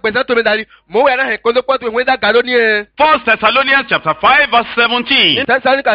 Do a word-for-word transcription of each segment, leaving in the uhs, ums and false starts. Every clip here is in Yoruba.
gbẹ̀sán tó mi dàrí mò ń wẹ̀ náà kó tó pọ̀ tó ìwé dàgà lónìí ẹ̀. First Thessalonians chapter five verse seventeen. Tẹ́sánìkà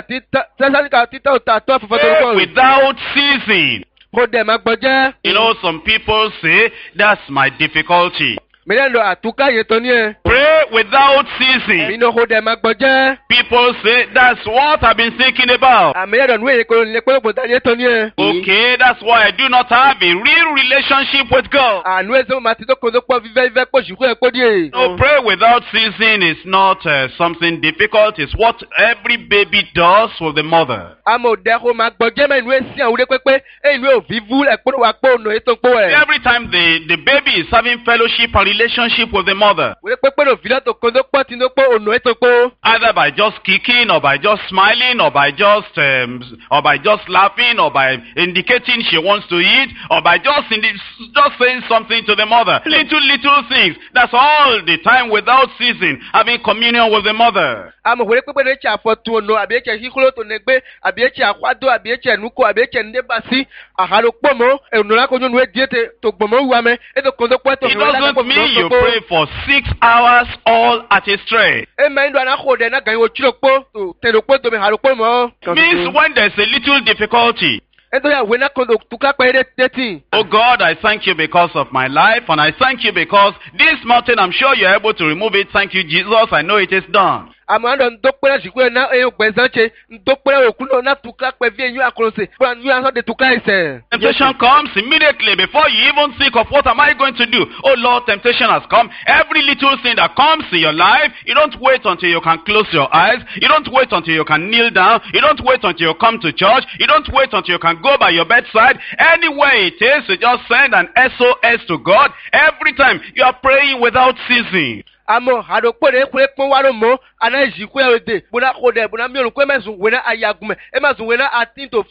títà òtà tó àfọ̀fọ́ tó Pray lọ́kọ̀. without ceasing. Kó dẹ̀ máa gbọ́ jẹ́. You know, some people say, that's my difficulty. Mìíràn lọ àtúkà yẹn tó ní ẹ̀. Pray without ceasing. Inú kó dẹ̀ máa gbọ́ jẹ́. People say, that's what I've been thinking about. Àmìíràn lọ nú èyí kò ní pé ògbóǹta yẹn tó ní ẹ̀. Okay, that's why I do not have a real relationship with God. Àánú ẹ̀sẹ̀ máa ti tó kó tó pọ̀ fífẹ́ fífẹ́ pọ̀ ṣùkú ẹ̀ kó díẹ̀. No, pray without ceasing is not uh, something difficult. It's what every baby does with the mother. Àmọ̀ òdẹ kó máa gbọ́ jẹ́ mẹ́ inú ẹ̀sìn àwọn òde pépé inú òfin vú ẹ̀kpọ́n wa pọ̀ ònà ètò pọ̀ ẹ̀. Every time the, the baby is having fellowship and relationship with the mother, Òde pépé ló fi lọ́tò kó tó pọ̀ tí tó pọ̀ ònà ètò pọ̀. either by just kicking or by just smiling or by just um, or by just laughing or by indicating she wants to eat or by just indi- just saying something to the mother, little little things. That's all the time without ceasing, having communion with the mother. Àmọ̀ òde pépé lè ṣe àfọ̀tù ònà àbí ẹ̀ṣẹ̀ kíkúrò tó nẹgbẹ́ àbí ẹ̀ṣẹ̀ àkwádó àbí ẹ̀ṣẹ̀ nukó àbí ẹ̀ṣẹ̀ ndébàsí àhàlò pọ̀mọ́ ònà lákòójú nu ẹ̀díẹ̀ tẹ tó gbọ̀mọ́ wà mẹ́ ètò kó tó pọ̀ tó It doesn't mean you pray for six hours all at a stretch. ẹ mẹ́ ndó àná kó dẹ̀ náà gàn yín wò tí ló pọ̀ tó tẹ̀lé pọ̀ tó mi hàlò pọ̀ mọ́. Means when there's a little difficulty. Nítorí àwọn iná kan tó túká pẹ́ dẹ́tì. Oh God, I thank you because of my life, and I thank you because this mountain, I'm sure you're able to remove it. Thank you, Jesus. I know it is done. Àmọ́ àndọ̀ ndókpẹ́rẹ́ sìkú ẹ̀ náà ẹ̀yọ̀ gbẹ̀nsán ṣe ndókpẹ́rẹ́ òkú náà náà túká pẹ́ fi ẹ̀yọ̀ àkọlọ́sẹ̀ fún àyọ̀ àṣọ de túká ẹ̀sẹ̀. Temptation comes immediately before you even think of what am I going to do. Oh Lord, temptation has come. Every little thing that comes in your life, you don't wait until you can close your eyes. You don't wait until you can kneel down. You don't wait until you come to church. You don't wait until you can go by your bedside. Anywhere it is, you just send an S O S to God. Every time you are praying without ceasing. Àmọ́ àdókòrè kúrẹ́ pọ́n wá ló mọ́ àná ìsìnkú ẹ̀ òde bùnà kòdè bùnà mìíràn kó ẹ̀mẹ́sùn wẹ̀nà ayagunmẹ̀ ẹ̀mẹ́sùn wẹ̀nà àtìntò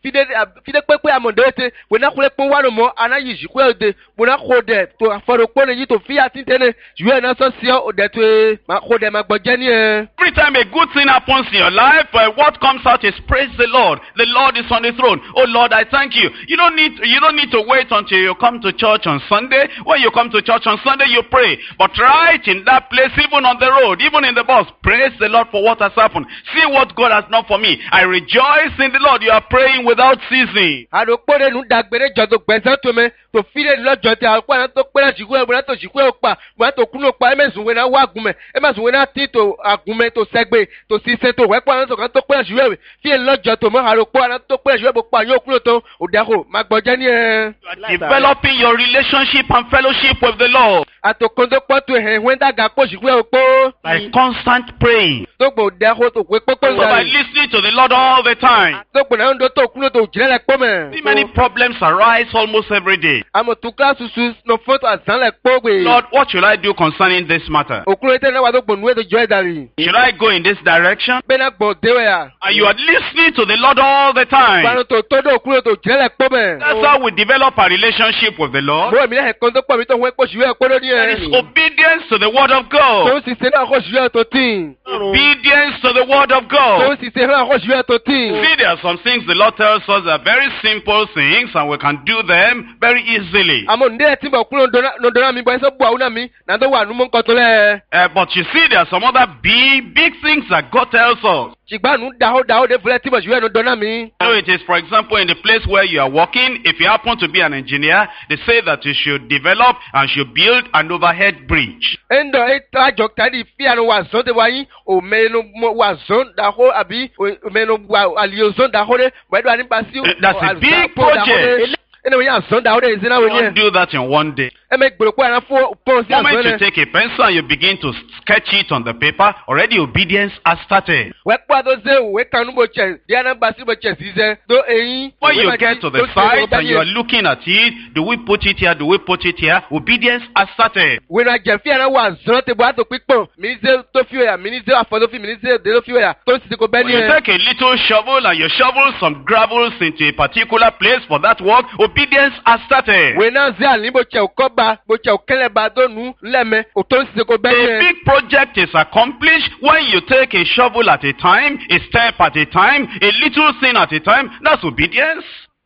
fìdé pépé àmọ̀dẹ́tẹ̀ wẹ̀nà kúrẹ́ pọ́n wá ló mọ́ àná ìsìnkú ẹ̀ òde bùnà kòdè tó àfọ̀rọ̀pọ̀ lè yí tó fi àtìntẹ́nẹ̀ yóò ẹ̀ náà sọ sí òde tó kòdè máa gbọ́ jẹ́ ní ẹ̀. Every time a good thing happens in your life, uh, what comes out is praise the Lord. The Lord is on the throne. Oh Lord, I thank you. You don't need you don't need to wait until you come to church on Sunday. When you come to church on Sunday, you pray. But right in that place, even on the road, even in the bus, praise the Lord for what has happened. See what God has done for me. I rejoice in the Lord. You are praying without ceasing. Àdókòrè nu dàgbére jọ tó gbẹ̀nsán tó mẹ́ tó fìdé lọ́jọ́ tẹ àlùkò àná tó pẹ́rẹ́ sìkú ẹ̀ bùnà tó sìkú ẹ̀ pa bùnà tó kúnú pa ẹ̀mẹ́sùn wẹ̀nà wá àgùnmẹ̀ ẹ̀mẹ́sùn wẹ̀nà tí tó àgùnmẹ̀ tó sẹ́gbẹ̀ tó sísẹ́ tó wẹ́pọ̀ àná tó kàn tó pẹ́rẹ́ sìkú ẹ̀ fìdé lọ́jọ́ tó mọ́ àlùkò àná tó pẹ́rẹ́ sìkú ẹ̀ bó pa yóò kúrò tó òdàkọ̀ máa gbọ́ jẹ́ ní ẹ̀. Developing your relationship and fellowship with the Lord Àtòkòndó pọ́tù ẹ̀hìn wẹ́ndàgà pọ̀ sìkú ẹ̀ òpó. by constant praying. Tó gbò dẹ́kọ̀ tó pé pépé So by listening to the Lord all the time. Tó gbò náà ń do tó kúrò tó jìnnà lẹ̀ pọ́ mẹ́. See, many problems arise almost every day. Àmọ̀ tó kílá susu nọ fótó àzán lẹ̀ pọ́ gbè. Lord, what should I do concerning this matter? Òkúrò ètè náà wà tó gbò nù ètò jọ ẹ̀ dàrí. Should I go in this direction? Bẹ́ẹ̀ náà gbò déwẹ̀ yà. And you are listening to the Lord all the time. Gbàrún tó tó dé òkúrò tó jìnnà lẹ̀ pọ́ mẹ́. That's how we develop a relationship with the Lord. Bó èmi náà ẹ̀kan tó pọ̀ mi tó wọ́n pọ̀ sìwé ẹ̀kọ́ lórí There ẹ̀. is obedience to the word of Tó God. ń sì ṣe náà kọ́ sìwé ẹ̀ tó tì. Obedience to the word of Tó ń God. sì ṣe náà kọ́ sìwé ẹ̀ tó tì. See, there are some things the Lord tells us are very simple things and we can do them very easily. Àmọ̀ ǹdẹ́ ẹ̀ tí mo kúrò ǹdọ́nà mi bọ̀ ẹ̀ sọ́ bu àwọn náà mi nà tó wà nù mọ́ nǹkan tó lẹ̀. Uh, but you see, there are some other big, big things that God tells us. Ṣìgbà nù dàhó dàhó dé fúlẹ̀ tí mo sìwé ẹ̀ ǹdọ́nà mi. So it is, for example, in the place where you are working, if you happen to be an engineer, they say that you should develop and should build an overhead bridge. Endo ita joktadi fia no wazon de wayi o meno wazon da ho abi o meno wa aliozon da ho de wedo ani basi o. That's a big project. Eno ya zon da ho de zina we Don't ni. do that in one day. E me gboro ko ara fo pon si The moment you azon. take a pencil and you begin to sketch it on the paper, already obedience has started. We pa do se we kanu bo che. Di ana basi bo che si se do eyin. When you get to the site and you are looking at it, do we put it here, do we put it here? Obedience has started. We na je fia na wazon te bo ato pipon. Mi se to fi ya, mi ni se afo do fi, mi ni se de do fi ya. To si ko be When ni. you take a little shovel and you shovel some gravels into a particular place for that work, obedience has started. We na ze ali bo che o koba, bo che o kele ba do nu leme. O to si ko be A ni. big project is accomplished when you take a shovel at a time, a step at a time, a little thing at a time. That's obedience.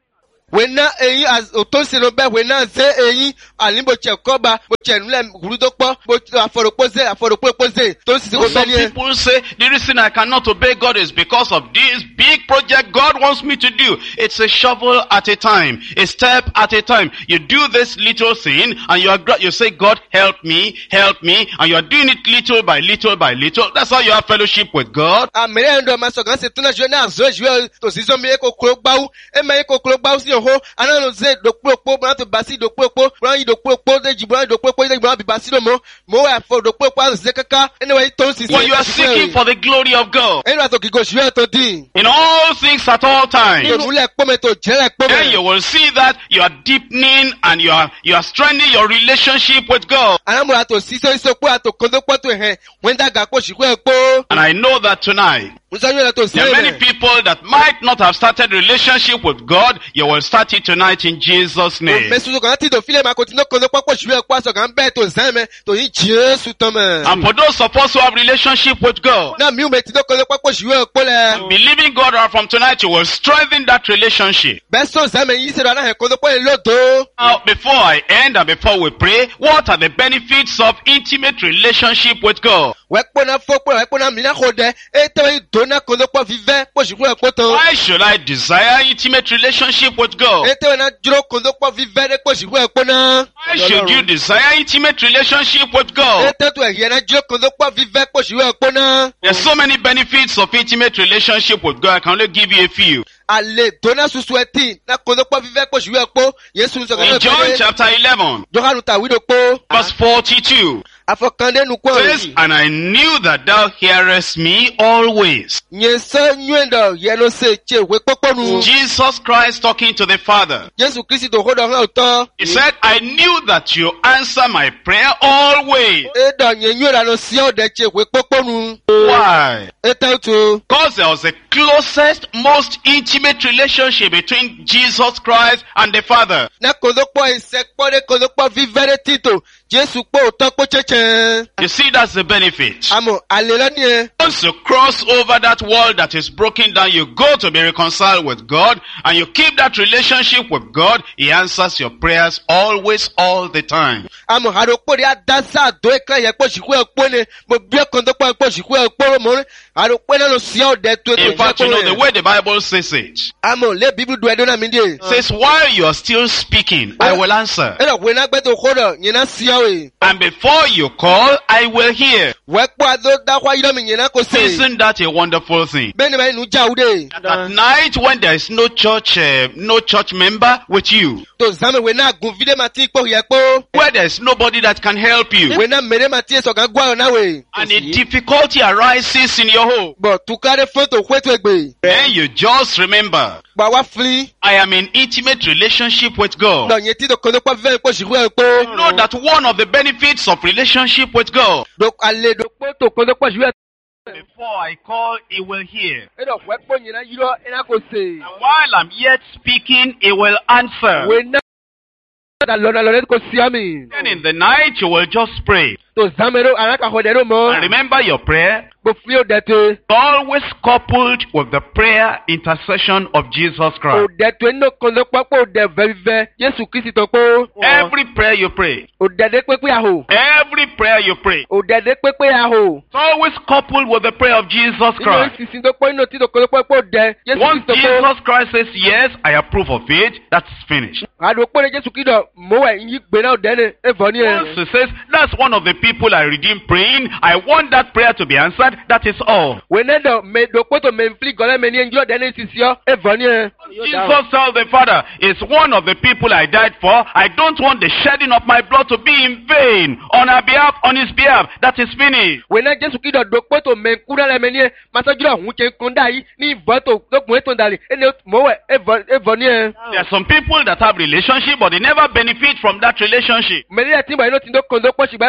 Wena eyin as otosino be wena ze eyin ani bo che koba bo che nle guru to po bo aforopoze aforopoze to si go be Some ni. people say the reason I cannot obey God is because of this big project God wants me to do. It's a shovel at a time, a step at a time. You do this little thing and you are, you say, God help me, help me, and you are doing it little by little by little. That's how you have fellowship with God. Amere ndo ma so gan se tuna je na zo je to si zo mi ko kro gbawu e ma ko kro gbawu si ho ananu ze do popo bra to basi do popo bra yi do popo de jibra do popo de bra bi basi do mo mo wa fo do popo ze kaka anyway to si. When you are seeking for the glory of God, eno to ki go je to din in all things at all times, to mule po me to jere po then you me will see that you are deepening and you are, you are strengthening your relationship with God. anamura to si so so po to kondo po to he when da ga po si ko e po And I know that tonight, musa yo to si there are many people that might not have started relationship with God. You will start it tonight in Jesus' name. me su kan ti do file ma ko ti no kondo po po si e po so kan be to zeme to yi Jesu to me And for those of us who have relationship with God, na mi o me ti no kondo po po si e po le believing God right from tonight, you will strengthen that relationship. be so zeme yi se na he kondo po e lodo. Now, before I end and before we pray, what are the benefits of intimate relationship with God? Wekpo na fokpo wekpo na mina khode e te yi dona kondo po vive po si ko e po to Why should I desire intimate relationship with God? e te na juro kondo po vive de po si ko e po na Why should you desire intimate relationship with e God? te to e na juro kondo po vive po si ko e po na There's so many benefits of intimate relationship with God. I can only give you a few. ale dona susu eti na kondo po vive po si ko e po Yesu so In John chapter eleven, Johanu ta wi do po verse forty-two, afokande nu ko says, And I knew that thou hearest me always. nye so nwendo ye no se che we popo nu Jesus Christ talking to the Father. Yesu Kristo to hodo han to He said, I knew that you answer my prayer always. e do nye nwera no si o de che we popo nu Why? e te to Because there was the closest, most intimate relationship between Jesus Christ and the Father. na kondo po ise po de kondo po vivere tito Jesu po to po cheche You see, that's the benefit. amo alela ni e Once you cross over that wall that is broken down, you go to be reconciled with God, and you keep that relationship with God. He answers your prayers always, all the time. amo haro po dia dasa do e kra ye po siku e po ne mo bi kondo po po siku e po mo haro po na no si o de to In fact, you know, the way the Bible says it, amo le bible do e do na mi de it says, while you are still speaking, I will answer. e do we na gbe to hodo nyina si o e And before you call, I will hear. we po ado da kwa yiro mi nyina ko se Isn't that a wonderful thing? be ni ba nu ja ude At night, when there is no church, uh, no church member with you, to zame we na gun vide mati po ye po where there is nobody that can help you, we na mere mati so ga gwa na we and a difficulty arises in your home, but tu kare photo kwetu egbe then you just remember, ba wa fli I am in intimate relationship with God. do nyeti do kondo po vive po siku e po Know that one of the benefits of relationship with God, do ale do po to kondo po siku before I call, He will hear. e do we po nyina yiro e na ko se And while I'm yet speaking, He will answer. we na da lo na lo ne ko si ami Then in the night, you will just pray. to zamero araka hodero mo And remember your prayer, bo fli o dete always coupled with the prayer intercession of Jesus o Christ. dete no kondo po po de vive Yesu Kristo po Every prayer you pray, o dede pepe aho every prayer you pray, o dede pepe aho it's always coupled with the prayer of Jesus ino Christ. sisin to po ino ti do kondo po po de Yesu Once Kristo po Jesus Christ says, yes, I approve of it, that's finished. ado po de Yesu Kristo mo wa yin gbe na o dene e voni Once e he says, that's one of the people I redeem praying, I want that prayer to be answered, that is all. we ne do me do po to me fli gole me ni enjo dene sisio e voni e Jesus tells the Father, it's one of the people I died for. I don't want the shedding of my blood to be in vain on our behalf, on his behalf. That is finished. we na Yesu Kristo do po to me kura le me ni masajulo hun che kunda yi ni bo to do kun to dali ene mo wa e voni e There are some people that have relationship, but they never benefit from that relationship. me ni ti ba ino ti do kondo po si ba mo mo ale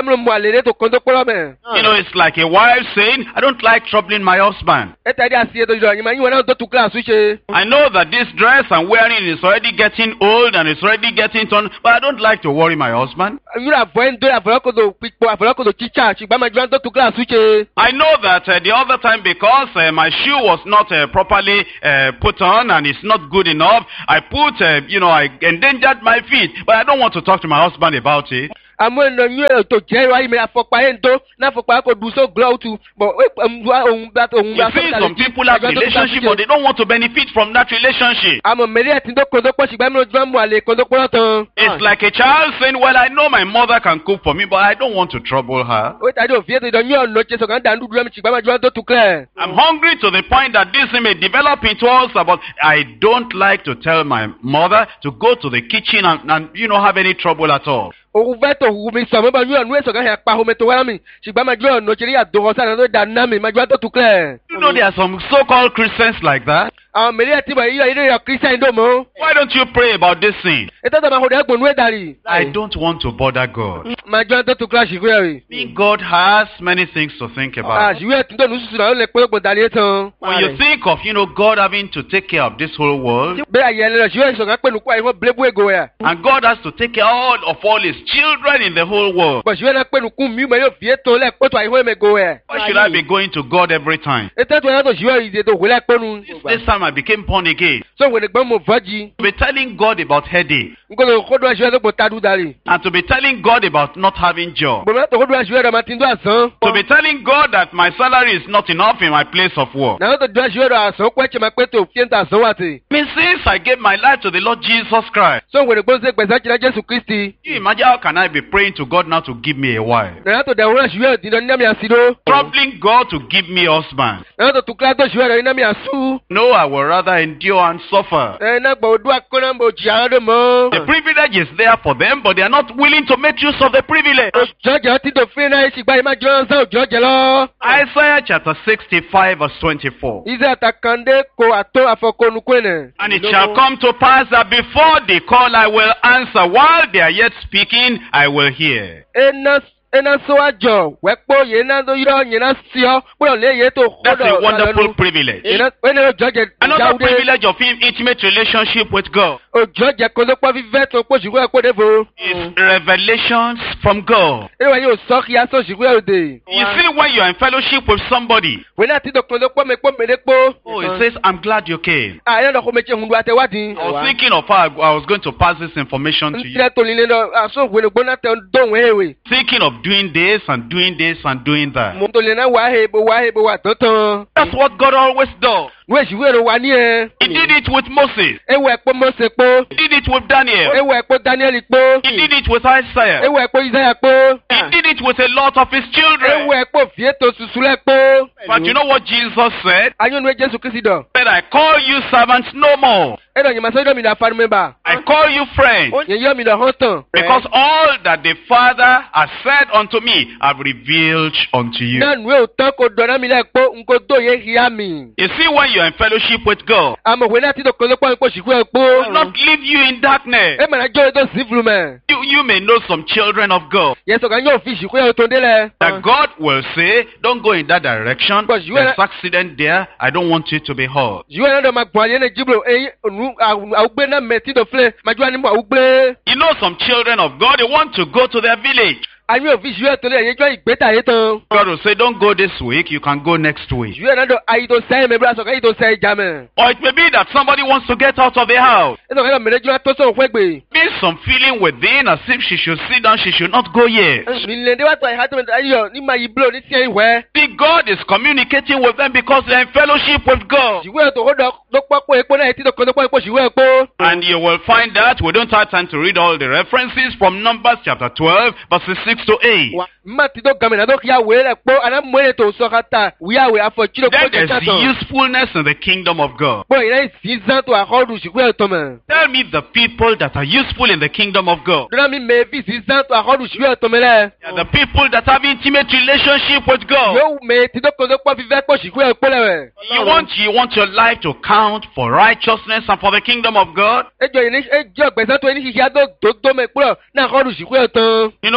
alele to kondo kpɔlɔ mɛ. You know, it's like a wife saying, I don't like troubling my husband. Eta di asi eto yɔ nyima nyiwɔ na to tu kila asutse. I know that this dress I'm wearing is already getting old and it's already getting torn, but I don't like to worry my husband. Yura avɔ ndo avɔ kodo kpikpɔ avɔ kodo tsitsa tsigba ma jɔ to tu kila asutse. I know that uh, the other time because uh, my shoe was not uh, properly uh, put on and it's not good enough, I put, uh, you know, I endangered my feet, but I don't want to talk to my husband about it. Amo eno nyuie to jɛ wa yi me afɔkpa ye ndo n'afɔkpa ko du so glɔ tu bɔn ohun bla ohun bla. You see, some people have relationship but they don't want to benefit from that relationship. Amo meri eti ndo kondo kpɔ sigba mi ojúmɔ mu ale kondo kpɔ tán. It's like a child saying, well, I know my mother can cook for me, but I don't want to trouble her. O ta di o fie to idɔ nyuie ɔnɔ tse sɔgɔn da nudu mi sigba ma jɔ to tu klɛ. I'm hungry to the point that this may develop into us about I don't like to tell my mother to go to the kitchen and, and you know have any trouble at all. Òun fẹ́ tó hu mi sọ̀mọ́ bá nyuie ɔnu esɔgɔn hɛ akpa home to wɛrɛ mi sigba ma jɔ ɔnɔ tse ni adohɔ sanni to da na mi ma jɔ to tu klɛ. You know there are some so-called Christians like that. Àwọn meri eti bɔ yiyɔ yiri yɔ kristian do mɔ. Why don't you pray about this thing? Ètò tó ma ko de gbonu edari. I don't want to bother God. Ma jɔ to tu klɛ sigbe yɛ. I mean, God has many things to think Ah, about. sigbe tun tó nususu la o le kpe kpo dali etan. When you think of, you know, God having to take care of this whole world, Bẹ́ẹ̀ ayẹyẹ lọ sigbe sɔgɔn pẹ̀lú kó àyẹ̀wò bilebu ego yà. and God has to take care all of all his children in the whole world, Bɔn sigbe náà pẹ̀lú kún mi mɛ yóò fie tó lẹ̀ kótó àyẹ̀wò mi ego yà. why should I be going to God every time? Ètò tó yẹ tó sigbe yìí tó wọlé pẹ̀lú. This time I became born again. So wòle gbọ́n mo fọ́jì. To be telling God about headache, Nkolo kodo sigbe tó kò tadu dari. and to be telling God about not having job, Bọ̀dọ̀ tó kodo sigbe dọ̀ ma ti ń dọ̀ àsán. to be telling God that my salary is not enough in my place of work. Náà tó dọ̀ sigbe dọ̀ àsán kó ẹ̀kyẹ̀ ma pé tó fiẹ́ ń ta àsán wà tè. I mean, since I gave my life to the Lord Jesus Christ, So wòle gbọ́n sẹ́ gbẹ̀sẹ̀ jìnnà Jésù Kristi. you imagine how can I be praying to God now to give me a wife? Náà tó dẹ̀ wúrọ̀ sigbe dọ̀ ní nàmi àsìdó. Troubling God to give me a husband. Náà tó tukla tó sigbe dọ̀ ní nàmi àsú. No, I will rather endure and suffer. Ẹ̀ náà gbọ̀ odú akọ́nà mbọ̀ jì àrà dọ̀ mọ́. The privilege is there for them, but they are not willing to make use of the privilege. Òjòjò ti dò fún iná ìsìgbà yìí má jọ ọ́nsán òjòjò lọ. Isaiah chapter sixty-five verse twenty-four. Iṣẹ́ àtàkàndé kò àtó àfọkànnukú ẹ̀. And it shall come to pass that before they call, I will answer. While they are yet speaking, I will hear. Ena ena sowájọ wẹ́pọ̀ yẹn náà tó yọ yẹn náà sí ọ gbọ́dọ̀ lé yẹn tó That's gbọ́dọ̀ a wonderful privilege. Yẹn náà wẹ́n òjòjò Another jáwé. privilege of him, intimate relationship with God, Òjòjò kò ló pọ̀ fífẹ́ tó pọ̀ ṣùgbọ́n ẹ̀kọ́ dẹ́fọ̀. is revelations from God. Ẹ̀rọ yóò sọ kí aṣọ ṣùgbọ́n òde. You see, when you are in fellowship with somebody, Wẹ́n náà ti dò kò ló pọ̀ mẹ́pọ̀ mẹ́lẹ́pọ̀. oh, it says, I'm glad you came. Àyẹ̀ náà kò mẹ́tẹ̀ hundu àtẹ̀wádìí. I was thinking of how I was going to pass this information to you. Ntẹ́ tó nílé lọ aṣọ òwúlò gbóná tẹ̀ ń dóhùn ẹ̀wẹ̀. Thinking of doing this and doing this and doing that. Mo tó lè náà wá hebo wá hebo wà tán-tán. That's what God always does. Wọ́n èsì wéèrè wá ní ẹ. He did it with Moses. Ewu ẹ̀pọ̀ Mọ́sẹ̀ pọ̀. He did it with Daniel. Ewu ẹ̀pọ̀ Daniel pọ̀. He did it with Isaiah. Ewu ẹ̀pọ̀ Isaiah pọ̀. He did it with a lot of his Ewu children. ẹ̀pọ̀ Fieto Susule pọ̀. But you know what Jesus said? Anyonu Jésù Kristi dọ̀. He said, I call you servants no more. Ẹ̀rọ yìí màsọ́ mi lọ afárí mẹ́bà. I call you friends. Yẹn yọ mi lọ hàn tán. Because all that the Father has said unto me, I've revealed unto you. Náà nù ẹ̀ tán kò dọ̀nà mi lẹ́ pọ̀ nǹkó tó yẹ hìá mi. You see, when you're in fellowship with God, Àmọ̀ òwe náà ti dọ̀ kọ́ ló pọ̀ nípò ṣìkú ẹ̀ He will pọ̀. not leave you in darkness. Ẹ mọ̀nà jọ́ ètò sí fúlu mẹ́. You, you may know some children of God Yẹn sọ̀kan yóò fi ṣìkú ẹ̀ tó délẹ̀. that God will say, don't go in that direction. Because you There's are- accident there. I don't want you to be hurt. Jùwẹ́ náà dọ̀ ma gbọ̀n àyẹ̀ ní jíblo ẹ̀yìn ònú àwùgbé náà mẹ́tí dọ̀ filẹ̀ màjúwà ní mọ̀ àwùgbé. You know some children of God, they want to go to their village. Àyẹ̀ òfin jùwẹ́ tó lé ẹ̀yẹ́ jọ́ ìgbẹ́ta yé tán. God will say, don't go this week. You can go next week. Jùwẹ́ náà dọ̀ ayé tó sẹ́yìn mẹ́bíra sọ̀kan ayé tó sẹ́yìn jámẹ́. Or it may be that somebody wants to get out of the house. Ẹ sọ̀kan yóò mẹ́rẹ́ jùlọ tó sọ̀rọ̀ fún ẹgbẹ́. Means some feeling within as if she should sit down, she should not go yet. Nílẹ̀ ndé wá tó àyè hàtọ́ mẹ́ta ayọ̀ ní ma yí blo ní tiẹ̀ ìwẹ́. See, God is communicating with them because they're in fellowship with God. Jùwẹ́ tó kó dọ̀ ló pọ̀ pọ̀ epo náà etí tó kọ́ tó pọ̀ epo jùwẹ́ epo. And you will find that we don't have time to read all the references from Numbers chapter twelve, verses six to eight. Mma ti tó gàmìnà tó kí àwẹ̀ rẹ̀ pọ̀ àná mọ̀ ètò sọ̀kàtà wíyàwẹ̀ afọ̀chílò Then pọ̀ there's jẹ́jà tán. usefulness in the kingdom of God. Pọ̀ ìrẹ́ ìsìn tó àkọ́dù ṣìkú ẹ̀ tọ́mẹ̀. Tell me the people that are useful in the kingdom of God. Dọ́nà mi mẹ́ fi ìsìn tó àkọ́dù ṣìkú ẹ̀ tọ́mẹ̀ lẹ̀. They are the people that have intimate relationship with God. Yóò mẹ́ ti tó kọ́ tó pọ̀ fífẹ́ pọ̀ ṣìkú ẹ̀ pọ̀ lẹ̀wẹ̀. You want you want your life to count for righteousness and for the kingdom of God. Ejò yìí ní ejò gbẹ̀sẹ̀ tó ní ṣiṣẹ́ àdó tó tó mẹ́ kúrò náà àkọ́dù ṣìkú ẹ̀ tán. You know, when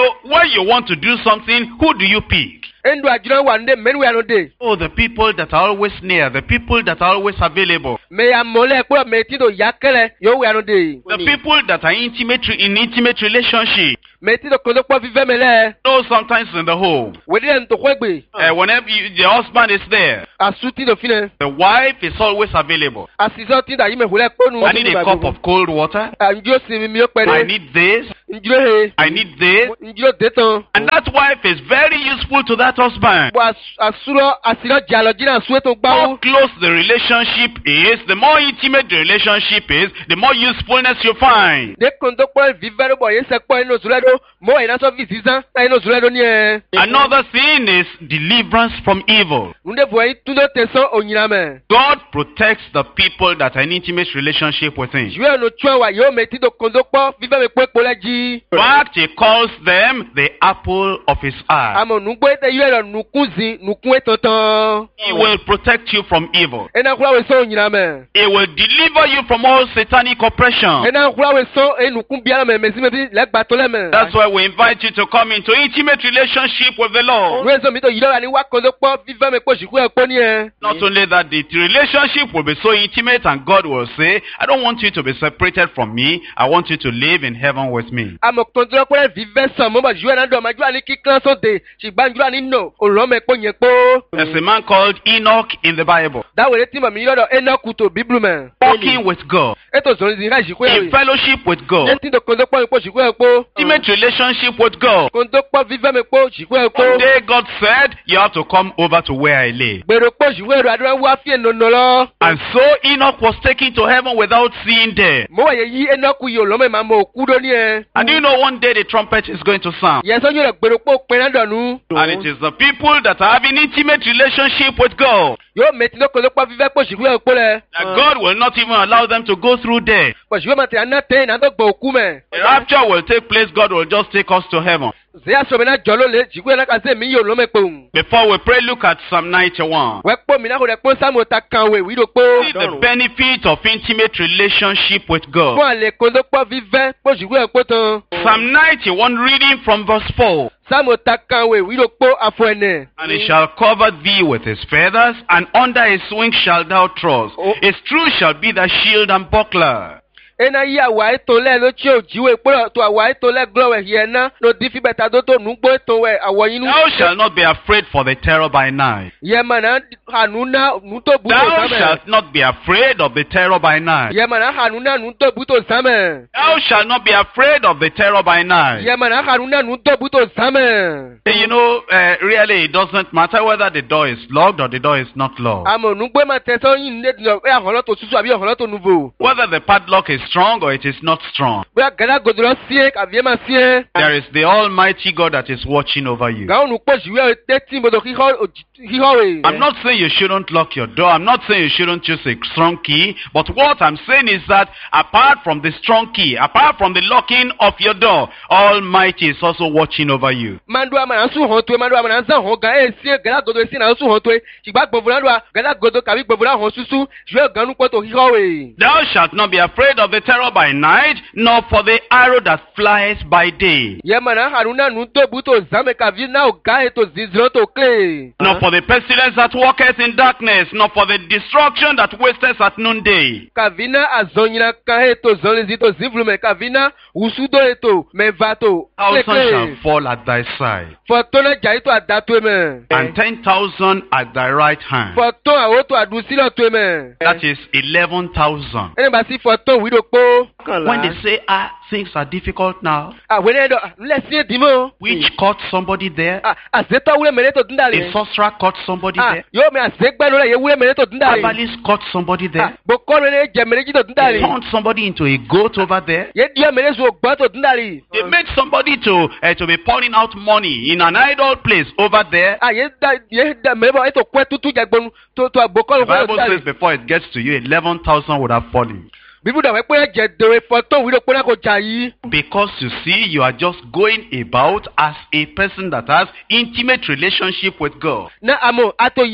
you want to do something, who do you pick? Endo ajuna wande menu ya no de. Oh, the people that are always near, the people that are always available. Me ya mole kwa me ti do yakele yo we no de. The people that are intimate in intimate relationship. Me ti do kondo kwa vive mele. No, sometimes in the home. We de nto kwegbe. Uh, whenever you, the husband is there, Asuti do fine. the wife is always available. Asizo ti da yime hule konu. I need a cup of cold water. Anjo simi mi o pere. I need this. Njiro he. I need this. Njiro deton. And that wife is very useful to that husband. Wa asuro asiro jalo jina sueto The gbawo. more close the relationship is, the more intimate the relationship is, the more usefulness you find. De kondo kwa vive ro boy se kwa ino zuledo. Mo ina so visisa na ino zuledo ni e. Another thing is deliverance from evil. Nde voyi tuno teso onyina me. God protects the people that are in intimate relationship with Him. Jwe no chwa wa yo me ti do kondo kwa vive me kwa kwa ji. In fact, He calls them the apple of His eye. Amo nugbe te yo lo nukunzi nukun etotan. He will protect you from evil. Ena kula we so onyina me. He will deliver you from all satanic oppression. Ena kula we so enukun biara me mezi me bi legba to le me. That's why we invite you to come into intimate relationship with the Lord. We so mi to yiro ani wa kondo kwa vive me kwa jiku e kwa ni e. Not only that, the relationship will be so intimate and God will say, I don't want you to be separated from me. I want you to live in heaven with me. Amo kondo kwa vive so mo ba jwe na do ma jwa ani ki clan so de. Chi gbanjura ni no. Olo me ko yen po. There's a man called Enoch in the Bible. That way ti ma mi yodo Enoch to Bible man. Walking with God. Eto so ni ga jiku In e. fellowship with God. Eti do kondo kwa po jiku e po. Intimate relationship with God. Kondo kwa vive me po jiku e po. One day God said, you have to come over to where I live. Gbero po jiku e ro adura wa fi no no lo. And so Enoch was taken to heaven without seeing death. Mo wa ye yi Enoch yo lo me ma mo ku do ni e. And you know one day the trumpet is going to sound. Ye so yo le gbero po pe na do nu. And it is the people that are having intimate relationship with God. Yo me ti do kondo kwa vive po jiku e po le. That God will not even allow them to go through death. Po jiku ma te ana te na do gbo ku me. The rapture will take place. God will just take us to heaven. Ze aso me na jolo le jiku e na ka se mi yo lo me po. Before we pray, look at Psalm ninety-one. We po mi na ko de pon samu ta kan we wi do po. See the benefit of intimate relationship with God. Fún àlè kondo kwa vive po jiku e po tan. Psalm ninety-one, reading from verse four. Samu ta kan we wi do po afo ene. And he shall cover thee with his feathers, and under his wings shalt thou trust. Oh. His truth shall be thy shield and buckler. Ena yi awa eto le lo chi o jiwe po to awa eto le glo we here na no di fi beta do to nu gbo eto we awo yin nu. Thou shalt not be afraid for the terror by night. Ye mana hanu na nu to bu to Thou same. shalt not be afraid of the terror by night. Ye mana hanu na nu to bu to same. Thou shalt not be afraid of the terror by night. Ye mana hanu na nu to bu to same. Hey, you know, uh, really, it doesn't matter whether the door is locked or the door is not locked. Amo nu gbe ma te so yin ne di e aholo to susu abi aholo to nuvo. Whether the padlock is strong or it is not strong. Bóyá gẹ́gẹ́ godoro sie kàbí ma sie. There is the Almighty God that is watching over you. Gàwọn nu pọ̀ jùlọ tẹ́tí gbọdọ̀ híhọ́ rẹ̀. I'm not saying you shouldn't lock your door. I'm not saying you shouldn't choose a strong key. But what I'm saying is that apart from the strong key, apart from the locking of your door, Almighty is also watching over you. Mandu amana sùn hàn tó mandu amana sàn hàn gan ẹ̀ sí gẹ́gẹ́ godoro sí náà sùn hàn tó ṣùgbọ́n gbọ̀bùrọ̀ náà gẹ́gẹ́ godoro kàbí gbọ̀bùrọ̀ hàn ṣuṣu ṣùgbọ́n gan nu pọ̀ tó híhọ́ rẹ̀. Thou shalt not be afraid of the terror by night, nor for the arrow that flies by day. Yẹ mana haruna nu tó bu tó zame kàbí náà ga ètò zinziro tó clé. Nor for the pestilence that walketh in darkness, nor for the destruction that wasteth at noonday. Kàbí náà àzọnyìnà kan ètò zọlẹ́sì tó zinvlume kàbí náà wùsùdó ètò mẹ́fà tó Thousand clé. shall fall at thy side, Fọ̀tọ́nà jà ètò àdàtò mẹ́. and ten thousand at thy right hand. Fọ̀tọ́ àwọn tó àdùsílẹ̀ tó mẹ́. That is eleven thousand. Ẹni bá sí fọ̀tọ́ wíìdò pọ̀. When they say, ah, things are difficult now, Àwọn ẹni ẹ̀dọ̀ ńlẹ̀ sí èdìmọ́. which caught somebody there? Àzẹ́tọ̀ wúlẹ̀ mẹ́rẹ́ tó dúndàlẹ̀. A sorcerer caught somebody there? Yóò mi àzẹ́gbẹ́nu rẹ̀ yẹ wúlẹ̀ mẹ́rẹ́ tó dúndàlẹ̀. Herbalist caught somebody there? Bokọ́ rẹ̀ jẹ mẹ́rẹ́ jí tó They dúndàlẹ̀. turned somebody into a goat over there? Yẹ diẹ mẹ́rẹ́ sọ gbọ́ tó dúndàlẹ̀. They made somebody to uh, to be pouring out money in an idol place over there? Yẹ da yẹ da mẹ́rẹ́ bọ̀ ètò kọ́ tútù jẹgbọ́nu tó tó àgbọ̀kọ́ The ló fọ́ Bible dúndàlẹ̀. says before it gets to you, eleven thousand would have fallen. Bíbú dàwẹ́ pé ẹ̀jẹ̀ dèrè fọ́tọ́ wíìdò pé náà kò jà yìí. Because you see, you are just going about as a person that has intimate relationship with God. Ná àmọ́ àtọ̀ yìí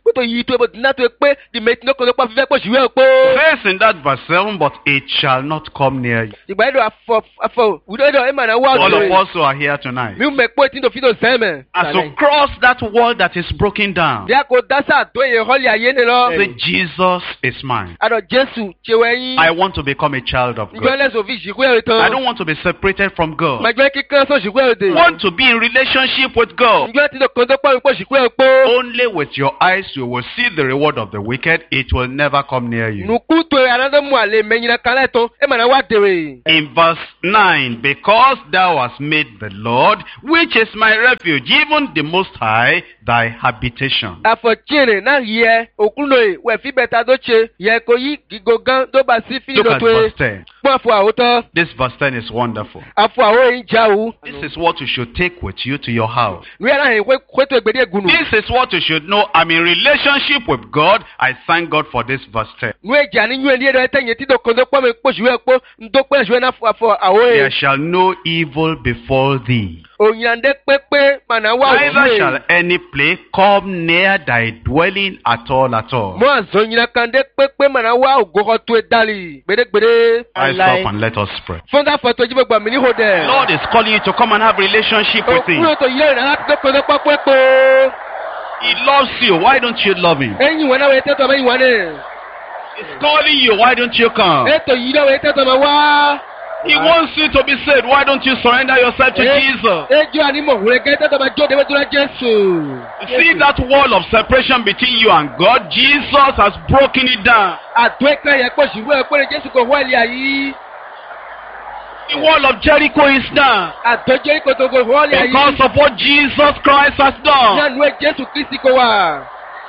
kótó yìí tó ebo dínà tó pé di mẹ́tì ní kótó pa fífẹ́ pọ̀ ṣùgbọ́n pé. Says in that verse seven, but it shall not come near you. ìgbà yẹn lọ afọ afọ wùdó yẹn lọ ẹ mà náà wá All ọ̀dọ̀ of us who are here tonight. mi mẹ pé tí n tó fi tó sẹ́mẹ̀. As to cross that wall that is broken down. bí a kò dásà tó yẹ họ́lì ayé ni lọ. Say, Jesus is mine. àdọ̀ jésù ṣèwẹ̀ yín. I want to become a child of ìjọ God. ẹlẹ́sìn òfin ṣìkú ẹ̀rọ tán. I don't want to be separated from God. màjọ kíkan sọ ṣìkú ẹ̀rọ dè. I want to be in relationship with God. ìjọ tí tó kàn tó pọ̀ pọ̀ ṣìkú ẹ̀rọ pọ̀. Only with your eyes you will see the reward of the wicked. It will never come near you. nùkú tó yẹ anadọ́ mu àlè mẹ́yìn kalẹ̀ tán ẹ mà náà wá dèrè. In verse nine, because thou hast made the Lord, which is my refuge, even the Most High, thy habitation. àfọ̀tsìnrìn náà yẹ òkúlò wẹ̀ fi bẹ̀ta tó ṣe yẹ kó yí gígó gan tó bá sí fílì Look tó at tó verse yẹ. ten. pọ́n àfọ àwòtọ́. This verse ten is wonderful. àfọ àwọ̀ yìí já o. This is what you should take with you to your house. wíyá náà yẹn kótó ìgbèdé gùnù. This is what you should know. I'm in relationship with God. I thank God for this verse ten. nu ìjà ni yún ẹni ẹ̀rọ ẹ̀tẹ̀yìn tí tó kàn tó pọ̀ mi kpọ̀ṣù ẹ̀ kpọ̀ ntó pẹ́ ṣù ẹ̀ náà àfọ àwọ̀ There yẹ. shall no evil befall thee. ònyàndé pépé màná wà Neither òwúrẹ̀. shall any plague come near thy dwelling at all at all. mo àzọnyìnà kàndé pépé màná wà ògókò tó ẹ dálì gbèdégbèdé. Rise up and let us pray. fúnka fọtò jíbẹ gbà mí ní hó dẹ. Lord is calling you to come and have relationship with him. òkúrò tó yẹ ìrìn àti tó kàn tó pọ̀ pépé. He loves you. Why don't you love him? ẹ̀yin wọn náà wẹ̀ tẹ́tọ̀ mẹ́yìn wọn ni. He's calling you. Why don't you come? ètò yìí náà wẹ̀ tẹ́tọ̀ mẹ́ wá. He wants you to be saved. Why don't you surrender yourself to Jesus? ejò ànímọ̀ wúrẹ́ gẹ́ tẹ́tọ̀ mẹ́ jó débẹ̀ tó rẹ̀ jésù. See that wall of separation between you and God? Jesus has broken it down. àtò ẹ̀ka yẹ kó ṣùgbọ́n ẹ̀ pé jésù kò wọ́ ẹ̀lì àyí. The wall of Jericho is down àtò jẹ́ríkò tó kò wọ́ ẹ̀lì àyí. because of what Jesus Christ has done. nánú ẹ̀ jésù kristi kò wà.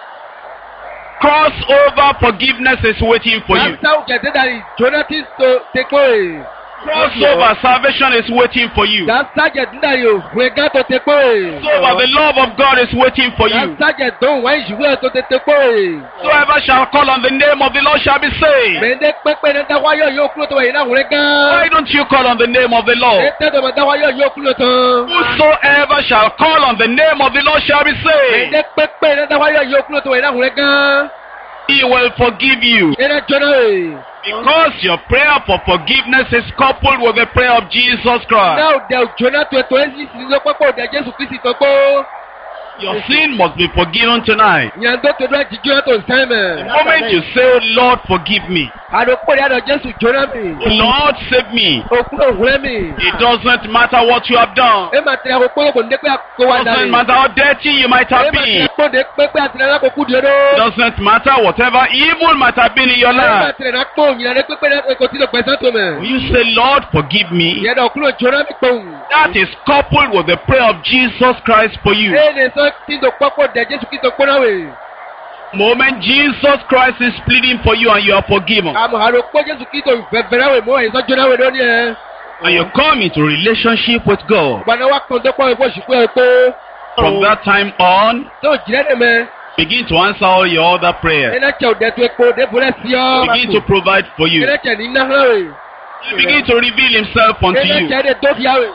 Crossover forgiveness is waiting for you. sáwù kẹ̀tẹ́ dàrí jonathan tó tẹ́kọ̀ ẹ̀. Crossover salvation is waiting for you. sájẹ̀ dúdàrí ò fún ẹ̀gá tó tẹ́kọ̀ ẹ̀. Crossover, the love of God is waiting for you. sájẹ̀ tó ń wá ìṣúwẹ́ tó tẹ́kọ̀ ẹ̀. Whoever shall call on the name of the Lord shall be saved. mẹ́ndé pẹ́pẹ́ ní dáwáyọ̀ yóò kúrò tó wẹ̀yìn náà wúrẹ́ gán. Why don't you call on the name of the Lord? ètò ìmọ̀ dáwáyọ̀ yóò kúrò tán. Whosoever shall call on the name of the Lord shall be saved. mẹ́ndé pẹ́pẹ́ ní dáwáyọ̀ yóò kúrò tó wẹ̀yìn náà wúrẹ́ gán. He will forgive you. ẹ̀rẹ́ jọ́nà ẹ̀. Because your prayer for forgiveness is coupled with the prayer of Jesus Christ. náà dẹ̀ jọ́nà tó ètò ẹ̀ sì sí lọ́pọ̀pọ̀ òdẹ̀ jésù kristi tó kó. Your sin must be forgiven tonight. ìyàndó tó dúró jíjọ́ tó sẹ́mẹ̀. The moment you say, Lord, forgive me. àdókò rẹ̀ àdó jésù jọ́nà mi. Lord, save me. òkúrò òwúrẹ́ mi. It doesn't matter what you have done. ẹ máa tẹ̀lé àkókò lóko ní pé àkókò wa It dàrí. doesn't matter how dirty you might ẹ have máa tẹ̀lé been. àkókò ní pé àtìlẹ́ alákòókò dúró. It doesn't matter whatever evil might have been in your ẹ máa life. tẹ̀lé àkókò òyìnbó ní pé kò tí lọ gbẹ̀sán tó mẹ̀. Will you say, Lord, forgive me? ìyẹn òkúrò jọ́nà mi pòun. That is coupled with the prayer of Jesus Christ for you. ẹ lè sọ tí tó pọ́pọ̀ dẹ̀ jésù kristi tó kóná wẹ̀. Moment Jesus Christ is pleading for you and you are forgiven. àmọ̀ àròpọ̀ jésù kristi tó bẹ̀rẹ̀ wẹ̀ mọ́ ẹ̀sọ́ jọ́nà wẹ̀ lónìí ẹ̀. And you come into relationship with God. gbaná wa kàn tó pọ̀ ẹ̀fọ́ ṣùkú ẹ̀ pé. From that time on, tó jìrẹ́ dẹ̀ mẹ́. begin to answer all your other prayers. ẹnẹ́ tẹ̀ ọ̀dẹ̀ tó epo débùrẹ́ sí ọ́. Begin to provide for you. ẹnẹ́ tẹ̀ ní iná hàn rẹ̀. He begin to reveal himself unto ẹnẹ́ you. tẹ̀ ẹ̀dẹ̀ tó fi àwẹ̀.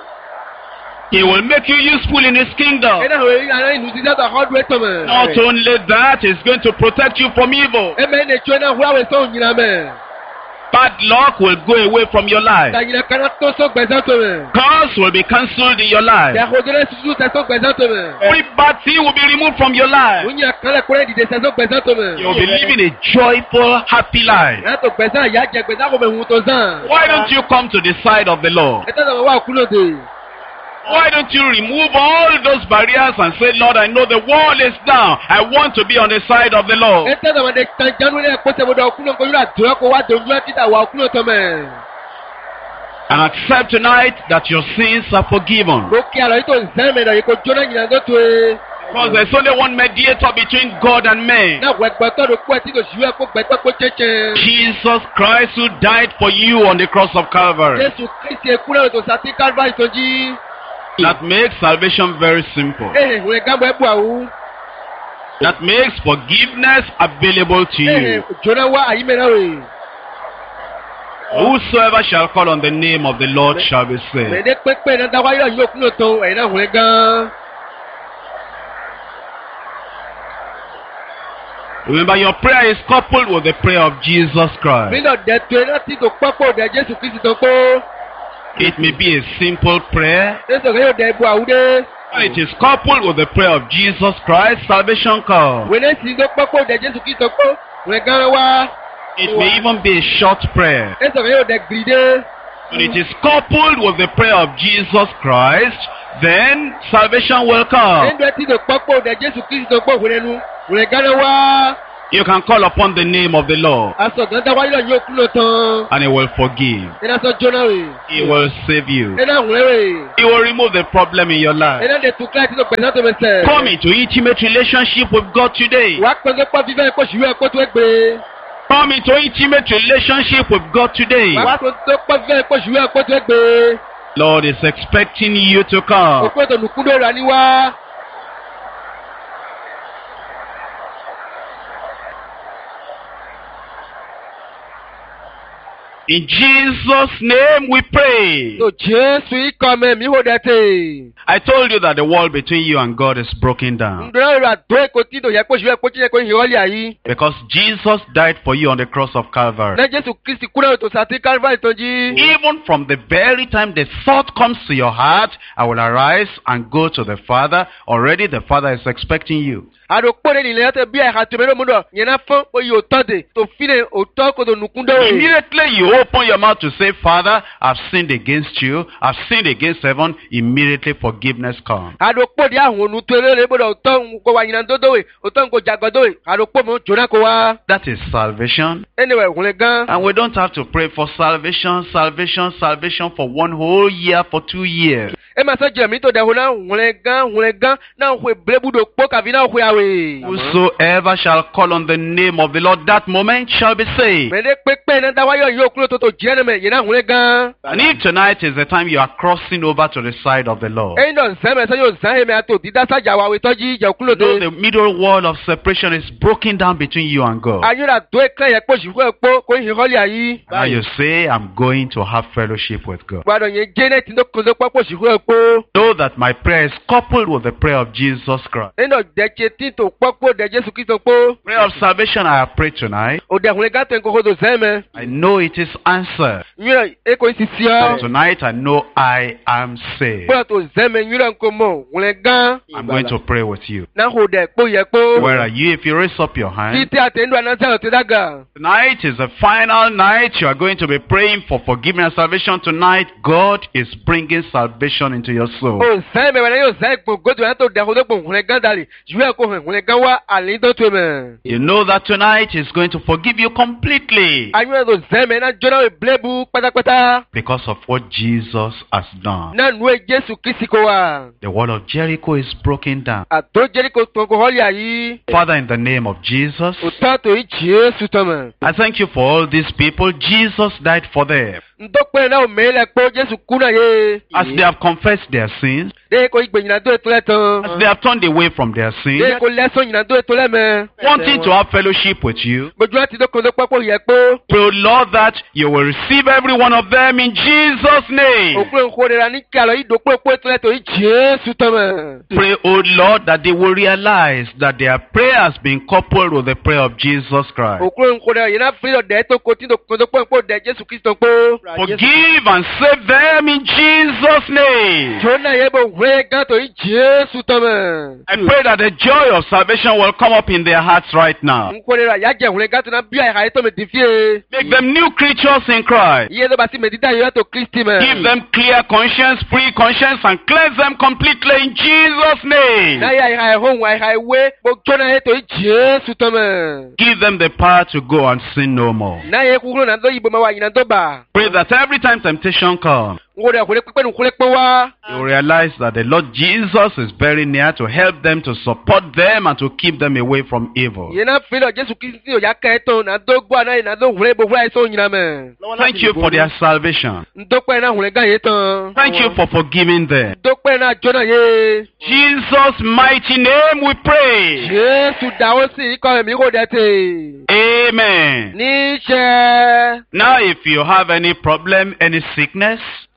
He will make you useful in his kingdom. ẹnẹ́ hàn rẹ̀ yàrá ìlú sísá tó àkọ́dún ẹ̀tọ́ mẹ́. Not only that, he's going to protect you from evil. ẹ̀mẹ́ ẹ̀nẹ́ tí ó náà húráwẹ̀ sọ̀hún yìnyín mẹ́. Bad luck will go away from your life. gàyìnà kaná tó sọ gbẹ̀sán tó mẹ́. Curse will be cancelled in your life. ẹ̀kọ́jọ́lẹ̀ sísú sẹ́sọ́ gbẹ̀sán tó mẹ́. Every bad thing will be removed from your life. oyin àkànlẹ̀ kúrẹ́ dìde sẹ́sọ́ gbẹ̀sán tó mẹ́. You'll be living a joyful, happy life. yàtọ̀ gbẹ̀sán àyà jẹ gbẹ̀sán kò mẹ́ hun tó sàn. Why don't you come to the side of the Lord? ẹ̀tọ́ sọ̀rọ̀ wà kúlò dé. Why don't you remove all those barriers and say, Lord, I know the wall is down. I want to be on the side of the Lord. ẹ̀tọ́ sọ̀rọ̀ de tan jánu lẹ́yìn kó sẹ́wọ́dọ̀ kúlò kó yúrà dùrọ̀ kó wá dòjú ẹ̀ títà wà kúlò tó mẹ́. And accept tonight that your sins are forgiven. ló kí àlọ́ yìí tó ń sẹ́mẹ̀ náà yìí kó jóná yìnyín tó tó e. Because there's only one mediator between God and man. náà wẹ̀ gbẹ́tọ́ ló kú ẹ̀ tí kò ṣíwẹ́ kó gbẹ́tọ́ kó jẹ́jẹ́. Jesus Christ who died for you on the cross of Calvary. jésù kristi ekúrẹ́ ètò sàtí calvary tó jí. That makes salvation very simple. ee wẹ̀ gábọ̀ ẹ̀ bù àwù. That makes forgiveness available to ee you. jóná wá àyímẹ́rẹ́ rẹ̀. Whosoever shall call on the name of the Lord shall be saved. mẹ̀ẹ́dẹ́ pépé náà dáwọ́ ayé yóò kúlò tó ẹ̀yin náà wẹ̀ gan. Remember, your prayer is coupled with the prayer of Jesus Christ. Mílọ̀ dẹ̀ tó iná tí tó pọ́pọ̀ dẹ̀ Jésù Kristi tó kó. It may be a simple prayer. Jésù kò yóò dẹ̀ bu àwùdé. When it is coupled with the prayer of Jesus Christ, salvation comes. Wèlé sì tó pọ́pọ̀ dẹ̀ Jésù Kristi tó kó. Wèlé gan wá. It may even be a short prayer. Jésù kò yóò dẹ̀ gbìdé. When it is coupled with the prayer of Jesus Christ, then salvation will come. Ẹ̀ńdọ̀ tí tó pọ́pọ̀ dẹ̀ Jésù Kristi tó kó wèlé nu. Wèlé gan wá. You can call upon the name of the Lord, Aṣọ gàdá wáyé lọ yóò kúlò tán. and He will forgive. Ẹ̀nà sọ jóná rè. He will save you. Ẹ̀nà wẹ̀rẹ̀. He will remove the problem in your life. Ẹ̀nà dẹ̀ tún kíláàsì tó gbẹ̀sán tó mẹsẹ̀. Come into intimate relationship with God today. Wà á pẹ́ńgẹ́ pọ́ fífẹ́ kó ṣùgbọ́n ẹ̀kọ́ tó gbé. Come into intimate relationship with God today. Wà á pẹ́ńgẹ́ pọ́ fífẹ́ kó ṣùgbọ́n ẹ̀kọ́ tó gbé. Lord is expecting you to come. Òpin ètò nùkúndó rà ní wá. In Jesus' name we pray. So Jésù ikọ̀ mi mi hó dẹ̀ tè. I told you that the wall between you and God is broken down. Ǹdọ́rọ̀ rà tó èkó tí tò yẹ kó ṣùgbọ́n ẹ̀kọ́ tí yẹ kó yẹ ọ́lẹ̀ àyí. Because Jesus died for you on the cross of Calvary. Ní Jésù Kristi kúrò ètò sàtí Calvary tó jí. Even from the very time the thought comes to your heart, I will arise and go to the Father. Already the Father is expecting you. Àdókò rẹ̀ nílẹ̀ yàtọ̀ bí àìhà tó mẹ́rọ̀ múdọ̀ yẹn náà fún oyè òtọ́ de tó fílẹ̀ òtọ́ kò tó nùkúndó rẹ̀. Immediately you open your mouth to say, Father, I've sinned against you. I've sinned against heaven. Immediately forgiveness comes. Àdókò di àwọn onú tó eré gbọ́dọ̀ òtọ́ kò wá yìnyín dódó wẹ̀ òtọ́ kò jàgọ́dó wẹ̀ àdókò mi jóná kò wá. That is salvation. Anyway, wòlé gan. And we don't have to pray for salvation, salvation, salvation for one whole year, for two years. Ẹ máa sọ jẹ̀mí tó dẹ̀hùn náà wòlé gan wòlé gan náà wòlé blébudo kpó kàfi náà wòlé àwẹ̀. Whosoever shall call on the name of the Lord that moment shall be saved. Mẹ̀lẹ́ pépé náà dáwáyọ̀ yóò kúrò tó tó jẹ́ ẹ̀mẹ̀ yẹn náà wòlé gan. And if tonight is the time you are crossing over to the side of the Lord, Ẹyin náà sẹ́mẹ̀ sẹ́yìn òsán ẹ̀mẹ̀ àtò dídá sájà wà wẹ̀ tọ́jú ìjà kúrò though tó. the middle wall of separation is broken down between you and God, Ayúdà tó ẹ̀kẹ́ yẹ kó ṣùkú ẹ̀kpó kó yìí họ́lẹ̀ àyí. now you say, I'm going to have fellowship with God. Gbàdọ̀ yẹn jẹ́ ní tìǹdó kòtò pọ́pọ̀ ṣùkú ẹ̀kpó. Know that my prayer is coupled with the prayer of Jesus Christ. Ẹyin náà dẹ̀kẹ́ tí tó pọ́pọ̀ dẹ̀ Jésù Kristo kpó. Prayer of salvation I have prayed tonight. Òdẹ̀ wòlé gán tẹ̀ nkókó tó sẹ́mẹ̀. I know it is answered. Nyúrọ̀ èkó yìí sì And ọ́. tonight I know I am saved. Gbọ́dọ̀ tó sẹ́mẹ̀ nyúrọ̀ nkó mọ̀ wòlé gán. I'm going to pray with you. Náà kò dẹ̀ kpó yẹ kpó. Where are you? If you raise up your hand. Títí àtẹ̀ndó anásàlọ̀ ti dàgà. Tonight is the final night. You are going to be praying for forgiveness and salvation tonight. God is bringing salvation into your soul. O sẹ́mẹ̀ wẹ̀lẹ́ yóò sẹ́ gbò gòtò yẹn tó dẹ̀ kó tó gbò wòlé gán dàlí. Jùlọ kò hàn wòlé gán wá àlè tó tó mẹ̀. You know that tonight is going to forgive you completely Ayúdà tó sẹ́mẹ̀ náà jóná wẹ̀ blébu pátápátá. because of what Jesus has done. Náà nù é Jésù Kristi kò wá. The wall of Jericho is broken down. Àtó Jẹ́ríkò tó kò họ́lẹ̀ àyí. Father, in the name of Jesus, Òtọ́ tó yí Jésù tọ́ mẹ̀. I thank you for all these people. Jesus died for them. Ntọ́pẹ́ náà ò mẹ́lẹ̀ pé Jésù kú náà yé. As they have confessed their sins, Dé kò ìgbẹ̀yìnà tó ètò lẹ́tàn. as they have turned away from their Dé sins, kò lẹ́sọ̀ yìnà tó ètò lẹ́mẹ̀. wanting to have fellowship with you, Gbogbo àti tó kò tó pọ́pọ́ yẹ pé. pray, O Lord, that you will receive every one of them in Jesus' name. Òkúrò ńkó rẹ̀ ní kí àlọ́ yìí dòpọ̀ èpo ètò lẹ́tọ̀ yìí Jésù tọ́ mẹ̀. Pray, O Lord, that they will realize that their prayer has been coupled with the prayer of Jesus Christ. Òkúrò ńkó rẹ̀ yìí náà fi ọ̀dẹ́ tó kò tí tó kò tó pọ̀ èpo dẹ̀ Jésù Kristo pé. Forgive and save them in Jesus' name. Jọ́nà yẹ bò wúrẹ́ gán tó yìí Jésù tọ́ mẹ̀. I pray that the joy of salvation will come up in their hearts right now. Ńkó rẹ̀ yà jẹ́ wúrẹ́ gán tó náà bí àìhà yìí tó mẹ̀ dì fíye. Make them new creatures in Christ. Iye ló bá sí mẹ̀dídá yìí yàtọ̀ Kristi mẹ̀. Give them clear conscience, free conscience, and cleanse them completely in Jesus' name. Náà yà àìhà ẹ̀hóhùn àìhà ìwé gbogbo jọ́nà yẹ tó yìí Jésù tọ́ mẹ̀. Give them the power to go and sin no more. Náà yẹ kúkúrò náà tó yìnbọn máa wà yìnyín tó bà. Pray that every time temptation comes, Ńkó rẹ̀ kúrẹ́ pípẹ́ nìkúrẹ́ pé wá. you realize that the Lord Jesus is very near to help them, to support them, and to keep them away from evil. Yìí náà fi lọ Jésù Kristi ò yà kẹ́ ẹ̀ tán náà tó gbọ́ àná yìí náà tó wúrẹ́ bò wúrẹ́ àìsàn òyìnbó mẹ́. Thank you for their salvation. Ntọ́pẹ́ náà wúrẹ́ gán yìí tán. Thank you for forgiving them. Ntọ́pẹ́ náà jọ́nà yé. Jesus' mighty name we pray. Jésù dáwọ́ sí ikọ̀ ẹ̀mí kò dẹ̀ tè. Amen. Níṣẹ́. Now if you have any problem, any sickness,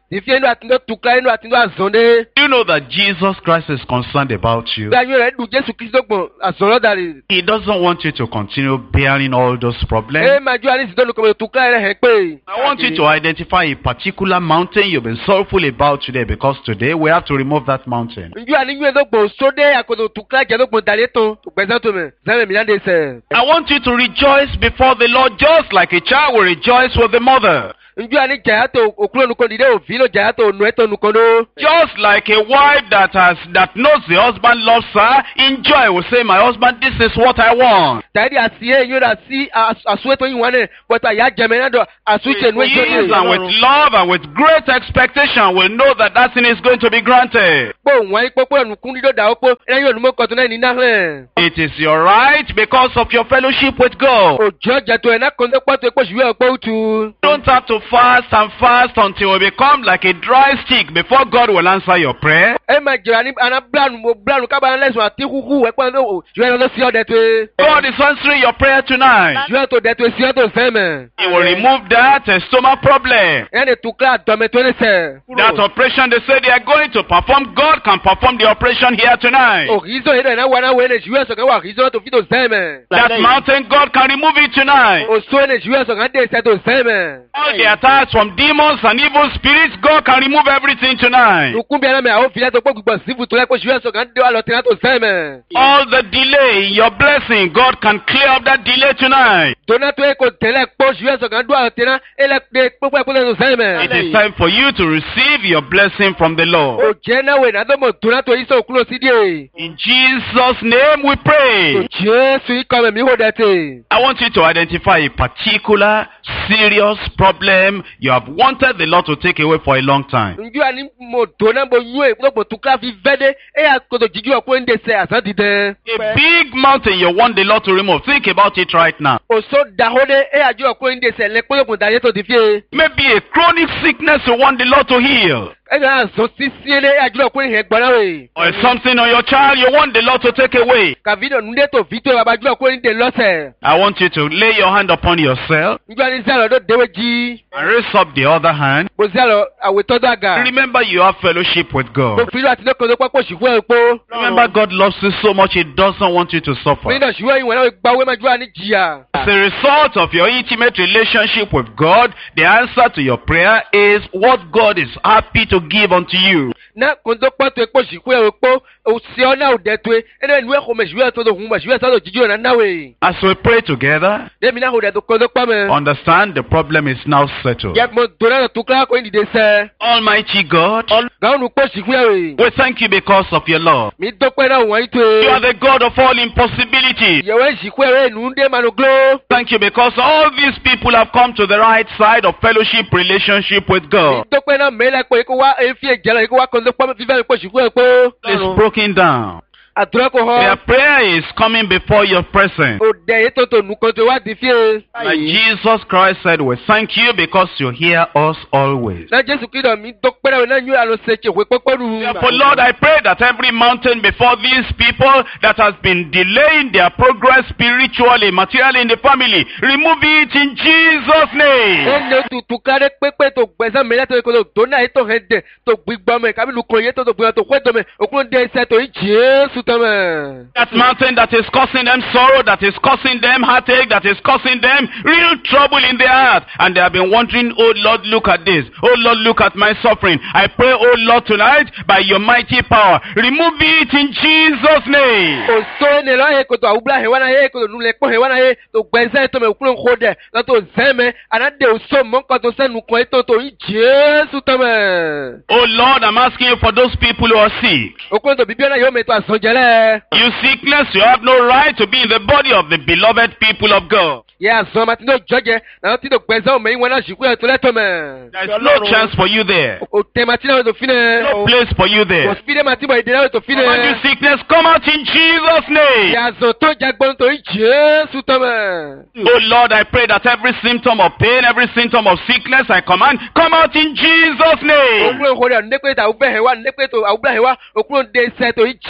Dìfí inú àti inú tukla inú àti inú àzọ́ndé. You know that Jesus Christ is concerned about you. Bí ayé rẹ̀ dùn Jésù Kristo gbọ̀n àzọ́rọ̀ dàrí. He doesn't want you to continue bearing all those problems. Ẹ máa jó àníṣe dọ́nu kọ́mọ̀ tukla rẹ̀ hẹ́ pé. I want you to identify a particular mountain you've been sorrowful about today, because today we have to remove that mountain. Njó àníyàn ẹ̀dọ́ gbọ̀n sódé àkọ́tò tukla jẹ́ gbọ̀n dàrí tó gbẹ̀sán tó mẹ́ sẹ́mi mi láǹdé sẹ́. I want you to rejoice before the Lord just like a child will rejoice with the mother. Njó àní jàyàtò òkúrò nukọ̀ dìde òfin ló jàyàtò ònú ẹ̀tọ́ nukọ̀ ló. Just like a wife that has that knows the husband loves her, in joy will say, my husband, this is what I want. Tàyẹ̀dì àsìyẹ́ yóò dà sí àsúwètò yìí wọ́n ní bọ́tà yà jẹ̀mẹ̀ náà dọ̀ àsúwètò ìwé With ìjọ ease and with love and with great expectation will know that that thing is going to be granted. Pò wọ́n yí pópó ẹ̀nùkún dídò dà ó pó ẹ̀yìn olùmọ̀ kọ̀tún náà ní náà hàn. It is your right because of your fellowship with God. Òjò jẹ̀tọ̀ ẹ̀ náà kọ́ ndé pọ́tò epo ṣùgbọ́n ọ̀pọ̀ òtù. You don't have to fast and fast until you become like a dry stick before God will answer your prayer. Ẹ máa jẹ̀rọ ní àná bílànù mo bílànù kábàá lẹ́sùn àti kúkú ẹ̀pọ̀ ní ṣùgbọ́n ẹ̀rọ sí ọ̀dẹ̀ tó e. God is answering your prayer tonight. Ṣùgbọ́n tó dẹ̀ tó e sí ọ̀dọ̀ sẹ́mẹ̀. He will remove that uh, stomach problem. Ẹni tukla dọ̀mẹ̀ tó ní sẹ̀. That operation they say they are going to perform, God can perform the operation here tonight. Òkìzọ́ yìí náà wà náà wẹ̀ ní ṣùgbọ́n ẹ̀sọ̀ kan wà òkìzọ́ tó fi tó sẹ́mẹ̀. That mountain, God can remove it tonight. Òṣù ẹni ṣùgbọ́n ẹ̀sọ̀ kan dé ìṣẹ́ tó sẹ́mẹ̀. All the attacks from demons and evil spirits, God can remove everything tonight. Nukun bí ẹnà mi àwọn fìyà tó pọ̀ gbígbọ̀ sífù tó lẹ́kọ̀ọ́ ṣùgbọ́n ẹ̀sọ̀ kan dé wà lọ tẹ̀lé tó sẹ́mẹ̀. All the delay in your blessing, God can clear up that delay tonight. Donato eko tẹ̀lé pọ̀ ṣùgbọ́n ẹ̀sọ̀ kan dún àwọn tẹ̀lé ẹlẹ́pẹ̀ pọ̀pọ̀ ẹ̀kọ́ tó sẹ́mẹ̀. It is time for you to receive your blessing from the Lord. Òjẹ́ náà wẹ̀ nàdọ́mọ̀ Donato yìí sọ̀ kúrò sí díẹ̀. In Jesus' name we pray. Jésù yìí kọ́ mi hó dẹ́tẹ̀. I want you to identify a particular serious problem you have wanted the Lord to take away for a long time. Njú àní mo dona mo yún ẹ̀ lọ́gbọ̀n tukla fi vẹ́dẹ́ ẹ̀ yà kòtò jíjú ọ̀pọ̀ ń dẹsẹ̀ àsán dídẹ́. A big mountain you want the Lord to remove. Think about it right now. Òṣò dàhódé ẹ̀ yà jú ọ̀pọ̀ ń dẹsẹ̀ lẹ́kpọ́lọ́gbọ̀n dàyẹ́ tó ti fi. Maybe a chronic sickness you want the Lord to heal. Ẹ̀ yà zọ sísí ẹ̀ yà jú ọ̀pọ̀ ń hẹ̀ gbọ́n náà. Or something on your child you want the Lord to take away. Kàvídọ̀ nùdé tó fi tó bàbá jú ọ̀pọ̀ ń dẹ lọ́sẹ̀. I want you to lay your hand upon yourself Njú àní sẹ́lọ̀ tó déwé jí. and raise up the other hand. Mo sẹ́lọ̀ àwòtọ́dọ̀ àgà. Remember you have fellowship with Mo God. fi lọ àti lókòó tó pọ́pọ́ ṣùgbọ́n epo. Remember God loves you so much He doesn't want you to suffer. Fúnidọ̀ ṣùgbọ́n ìwọ̀n náà gba owó máa jú àní jìyà. As a result of your intimate relationship with God, the answer to your prayer is what God is happy to give unto you. Na kondo pọ́tò epo ṣìkú ẹ̀ epo òsì ọ́ náà ò dẹ́tò ẹ̀ ẹ̀dẹ̀ ìlú ẹ̀kọ́ mẹ̀ ṣùgbọ́n tó tó hùn mẹ̀ ṣùgbọ́n tó tó jíjú ọ̀nà náà wẹ̀. As we pray together, Dèmi náà ò dẹ́tò kondo pọ́ mẹ́. understand the problem is now settled. Yẹ mo dòrò náà tó kíláà kó ìdìde sẹ́. Almighty God, Gàwọn olùkọ́ ṣìkú ẹ̀ wẹ̀. we thank you because of your love. Mi dọ́pẹ́ náà wọ̀nyí tó You are e. the God of all impossibility. Yẹ̀wẹ̀ ṣìkú ẹ̀ wẹ̀ nù ń dé manu gló. Thank you because all these people have come to the right side of fellowship relationship with Mi God. dọ́pẹ́ náà mẹ́lẹ̀ pé kó wá efi ẹ̀jẹ̀ lọ kó wá kondo pọ́ fífẹ́ mi pọ̀ ṣìkú ẹ̀ pé. It's broken down. Àdúrà kò Their họ. prayer is coming before your presence. Ò dẹ̀ yé tó tó nù kan tó wá di fíè. Like Jesus Christ said, we thank you because you hear us always. Na Jésù Kristo mi dọ́pẹ́ náà náà yóò àlọ́ ṣe ṣe ìwé pọ́pọ́ nù. Therefore, Lord, I pray that every mountain before these people that has been delaying their progress spiritually, materially in the family, remove it in Jesus' name. Ẹnlẹ́ tuntun kárí pépé tó gbẹ̀sán mi lẹ́tọ̀ ìkọlẹ̀ tó náà yìí tó hẹ́ dẹ̀ tó gbígbọ́ mẹ́ kábí lukùn yìí tó tó gbìyànjú tó kọ́ ẹ̀dọ̀ mẹ́ òkúrò dé iṣẹ́ tó yìí Jésù tán mẹ́. That mountain that is causing them sorrow, that is causing them heartache, that is causing them real trouble in their heart. And they have been wondering, oh Lord, look at this. Oh Lord, look at my suffering. I pray, oh Lord, tonight, by your mighty power, remove it in Jesus' name. Òṣò ẹni lọ yẹ kòtò àwùbá hẹ̀ wánà yẹ kòtò nulẹ̀ pọ̀ hẹ̀ wánà yẹ tó gbẹ̀sẹ̀ tó mẹ́ òkúrò ńkọ́ dẹ̀ lọ́tọ̀ zẹ́mẹ́ ànádé òṣò mọ́kàn tó sẹ́nu kan ètò tó yìí Jésù tán mẹ́. Oh Lord, I'm asking you for those people who are sick. Òkúrò tó bíbí ọ̀nà yóò mẹ́tò àsọjẹ́lẹ̀. You sickness, you have no right to be in the body of the beloved people of God. Yẹ àzọ ma ti ní òjọ́jẹ náà ti ní ògbẹ́sẹ̀ òmẹ́ ìwọ̀n náà ṣìkú ẹ̀ tó lẹ́tọ̀ mẹ́. There is no chance for you there. Òtẹ̀ ma ti náà tó fi nẹ. No place for you there. Òsìfídé ma ti bọ̀ ìdè náà tó fi Command you nẹ. sickness, come out in Jesus' name. Yẹ àzọ tó jagbọ́n tó yìí Jésù tán mẹ́. Oh Lord, I pray that every symptom of pain, every symptom of sickness, I command, come out in Jesus' name. Òkúrò ìkórè ànúdépé tó àwùbẹ́ hẹ̀ wá ànúdépé tó àwùbẹ́ hẹ̀ wá òkúrò dé iṣẹ́ tó yìí Jésù.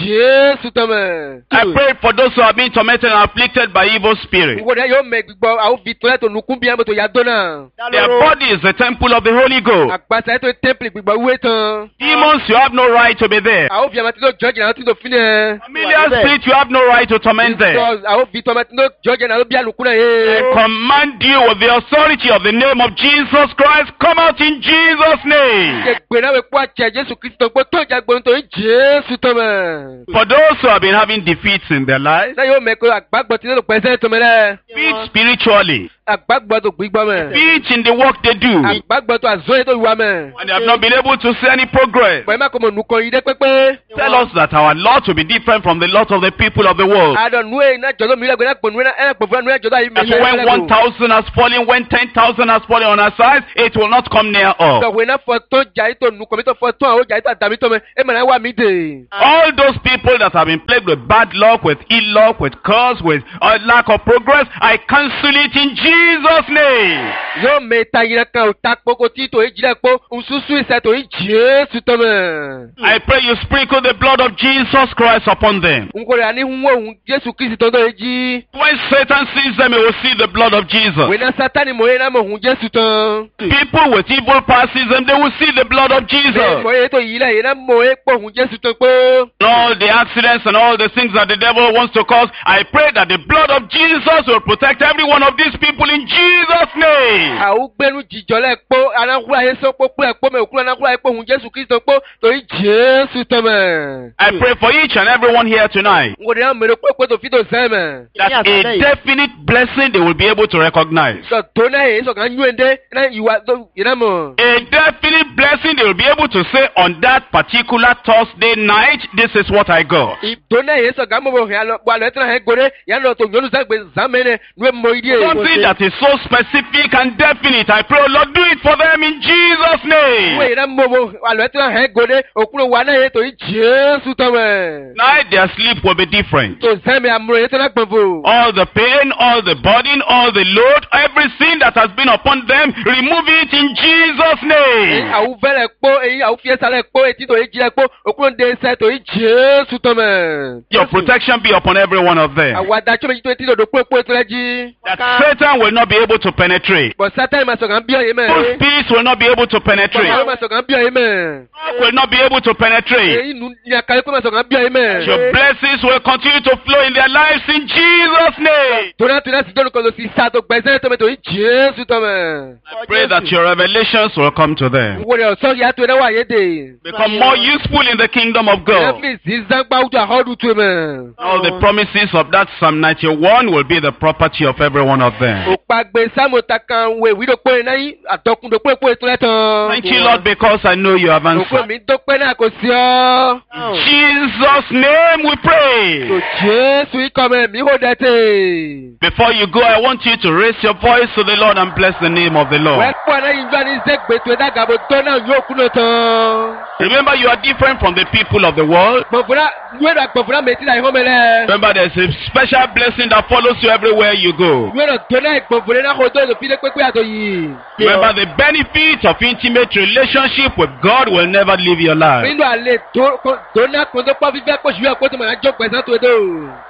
Jésù tọ́mẹ̀. I pray for those who have been tormented and afflicted by evil spirits. Ìwọ ni yóò mẹ gbígbọ́ àwọn fi tọ́lẹ̀ tó nukún bí ẹ̀mọ́ tó yà dọ́nà. Their body is the temple of the Holy Ghost. Àgbàsá ètò tẹ́ḿpìlì gbígbọ́ wúwé tán. Demons, you have no right to be there. Àwọn fi àmà tí ló jọ́jì náà tí ló fi ní ẹ. Familiar spirits, you have no right to torment them. Àwọn fi tọ́mẹ̀ tí ló jọ́jì náà ló bí àlùkù náà I yé. command you with the authority of the name of Jesus Christ, come out in Jesus' name. Gbè náà wẹ̀ kó àjẹ́ Jésù Kristo gbó tó ìjà gbóhùn tó ń Jésù tọ́mẹ̀. For those who have been having defeats in their lives, Náà yóò mẹ kó àgbàgbọ́ tí ló pẹ́sẹ́ tọ́mẹ̀ rẹ̀. be it spiritually, Àgbàgbọ́ tó gbígbọ́ mẹ́. be it in the work they do, and Àgbàgbọ́ tó àzóyè tó wà mẹ́. they have not been able to see any progress. Pẹ̀lú máa kọ́ mọ̀ nùkọ́ yìí dé pépé. Tell us that our lot will be different from the lot of the people of the world. Àdọ̀ nù ẹ̀ iná jọ̀dọ̀ mi lẹ́gbẹ̀ẹ́ náà pọ̀ nù ẹ̀ pọ̀ fúnra nù ẹ̀ jọ̀dọ̀ àyè mi. That when one thousand has fallen, when ten thousand has fallen on our side, it will not come near us. Sọ̀wé náà fọ tó jà ètò nùkọ́ mi tó fọ tó àwọn jà ètò àdàmì tó mẹ́ ẹ̀ mọ̀ náà wà mí dè. All those people that have been plagued with bad luck, with ill luck, with curse, with uh, lack of progress, I cancel it in Jesus' name. Yóò mẹ ta yìí kan ò ta kpoko tí tò yìí jìlẹ̀ kpó nsúsú ìṣẹ́ tò yìí Jésù tọ́ mẹ́. I pray you sprinkle the blood of Jesus Christ upon them. Nkòrè àní ń wò ń Jésù Kristi tó tó yìí jí. When Satan sees them, he will see the blood of Jesus. Wèna Sátánì mọ̀ yẹn náà mọ̀ hún Jésù tán. People with evil past sees them, they will see the blood of Bẹ́ẹ̀ Jesus. mọ̀ yẹn tó yìí lẹ̀ yẹn náà mọ̀ yẹn pọ̀ hún Jésù tán pé. All the accidents and all the things that the devil wants to cause, I pray that the blood of Jesus will protect every one of these people in Jesus' name. Àwọn gbẹ́nu jìjọ́ lẹ̀ kpó anákúrà yẹn sọ kpó kúrẹ̀ kpó mẹ́ òkúrẹ̀ anákúrà yẹn kpó hún Jésù Kristi kpó torí Jésù tán mẹ́. I pray for each and every one here tonight Nkòrè náà mẹ́rẹ̀ kpó kpó tó fi tó sẹ́ mẹ́. that a definite blessing they will be able to recognize. Sọ tó náà yẹn sọ kàn nyúwèé ndé náà ìwà tó yẹn náà mọ̀. A definite blessing they will be able to say on that particular Thursday night, this is what I got. Ìtò náà yẹn sọ kàn mọ̀ bọ̀ hẹ́ alọ́ wà lọ́ ẹ̀tọ́ náà hẹ́ gbọ́dẹ́ yẹn lọ tó yọnu sàgbé zàmẹ́nẹ̀ nùwẹ̀ mọ̀ ìdí yẹn. Something that is so specific and definite. I pray, oh Lord, do it for them in Jesus' name. Nùwẹ̀ yẹn náà mọ̀ bọ̀ wà lọ́ ẹ̀tọ́ náà hẹ́ gbọ́dẹ́ òkúrò wà náà yẹn tó yí Jésù tán mẹ́. Tonight their sleep will be different. Tó sẹ́mi àmúrò yẹn tó náà gbọ̀n fò. All the pain, all the burden, all the load, everything that has been upon them, remove it in Jesus' Èyí name. àwọn fẹ́lẹ̀ kpó èyí àwọn fiẹ́sálẹ̀ kpó etí tó yí jílẹ̀ kpó òkúrò ndé sẹ́ tó yí Jésù tán mẹ́. Your protection be upon every one of them. Àwọn adájọ́ méjì tó etí tó do kpó kpó ètò rẹ̀ jí. That Satan will not be able to penetrate. Bọ̀ Sátánì máa sọ̀kan bí ọ̀yẹ́ mẹ́. Those peace will not be able to Bọ̀ penetrate. máa sọ̀kan bí ọ̀yẹ́ mẹ́. Will not be able to penetrate. Èyí nù ní àkàlẹ́ kó máa sọ̀kan bí ọ̀yẹ́ mẹ́. Your blessings will continue to flow in their lives in Jesus' name. Tóná tóná sì dọ́nu kan lọ sí sá tó gbẹ̀sẹ̀ tó mẹ́ tó yí Jésù tán mẹ́. I pray that your revelations will come to them. Wọ́n rẹ̀ ọ̀sán yà tó ẹ̀rẹ́ wà yé dè. Become more useful in the kingdom of God. Ẹ̀fí zizangba wùdú àhọ́dù tó mẹ́. All the promises of that Psalm ninety-one will be the property of every one of them. Òpàgbé sámù takan wẹ̀ wí dòpó iná yí àtọkùn dòpó èpó ètò rẹ̀ tán. Thank you, Lord, because I know you have Òkú answered. mi dópé náà kò sí ọ́. In Jesus' name we Tó pray. Jésù ikọ̀ mẹ́ mi hó dẹ́tẹ̀. Before you go, I want you to raise your voice to the Lord and bless the name of the Wẹ́ Lord. pọ̀ náà yín gbá ní sẹ́gbẹ̀tò ẹ̀dá gàbó tó náà yóò kú náà tán. Remember, you are different from the people of the world. Gbọ̀nfúnra wíwẹ̀rọ gbọ̀nfúnra mẹ́tí náà ìhó mẹ́lẹ̀. Remember, there's a special blessing that follows you everywhere you go. Wíwẹ̀rọ tó náà gbọ̀nfúnra náà kò tó èdò fídé pépé àtọ̀ yìí. Remember, the benefit of intimate relationship with God will never leave your life. Nínú àlè tó náà kò tó pọ̀ fífẹ́ pọ̀ ṣùgbọ́n kó tó mọ̀ náà jọ pẹ̀sán tó dé o.